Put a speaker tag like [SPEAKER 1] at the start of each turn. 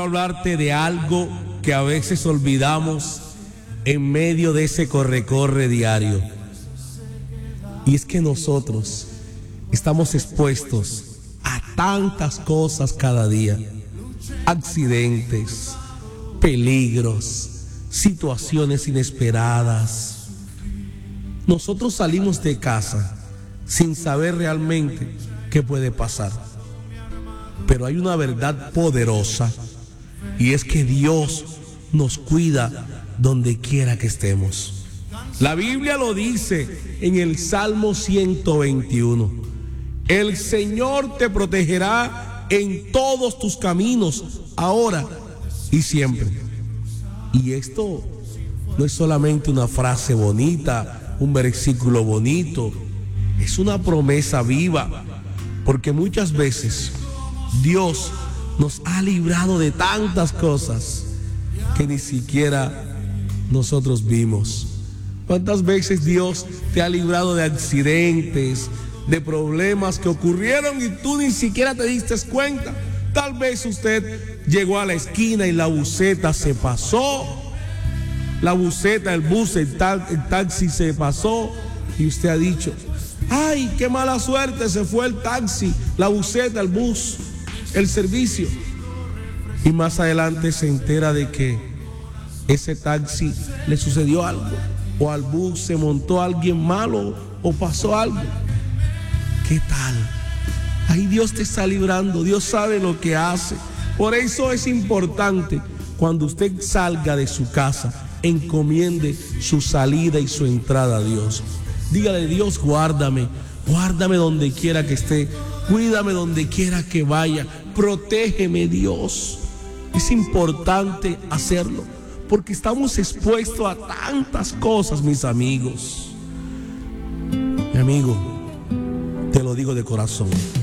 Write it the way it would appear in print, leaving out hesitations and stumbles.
[SPEAKER 1] Hablarte de algo que a veces olvidamos en medio de ese corre-corre diario. Y es que nosotros estamos expuestos a tantas cosas cada día. Accidentes, peligros, situaciones inesperadas. Nosotros salimos de casa sin saber realmente qué puede pasar. Pero hay una verdad poderosa, y es que Dios nos cuida donde quiera que estemos. La Biblia lo dice en el Salmo 121. El Señor te protegerá en todos tus caminos, ahora y siempre. Y esto no es solamente una frase bonita, un versículo bonito, es una promesa viva, porque muchas veces Dios nos ha librado de tantas cosas que ni siquiera nosotros vimos. ¿Cuántas veces Dios te ha librado de accidentes, de problemas que ocurrieron y tú ni siquiera te diste cuenta? Tal vez usted llegó a la esquina y la buseta se pasó, la buseta, el bus, el taxi se pasó, y usted ha dicho: ¡ay, qué mala suerte! Se fue el taxi, la buseta, el bus, el servicio. Y más adelante se entera de que ese taxi le sucedió algo, o al bus se montó alguien malo, o pasó algo. ¿Qué tal? Ahí Dios te está librando, Dios sabe lo que hace. Por eso es importante, cuando usted salga de su casa, encomiende su salida y su entrada a Dios. Dígale: Dios, guárdame donde quiera que esté, cuídame donde quiera que vaya, protégeme, Dios. Es importante hacerlo, porque estamos expuestos a tantas cosas, mis amigos. Mi amigo, te lo digo de corazón.